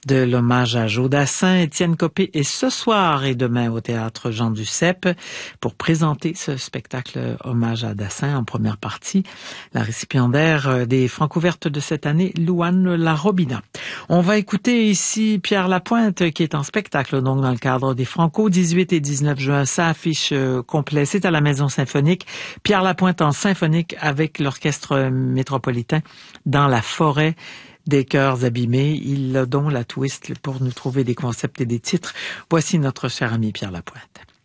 de l'hommage à Joe Dassin. Étienne Copé est ce soir et demain au théâtre Jean Duceppe pour présenter ce spectacle hommage à Dassin en première partie. La récipiendaire des Francouvertes de cette année, Louane Larobina. On va écouter ici Pierre Lapointe qui est en spectacle donc dans le cadre des Franco, 18 et 19 juin. Ça affiche complet, c'est à la Maison Symphonique. Pierre Lapointe en symphonique avec l'Orchestre Métropolitain dans la forêt des cœurs abîmés. Il a donc la twist pour nous trouver des concepts et des titres. Voici notre cher ami Pierre Lapointe.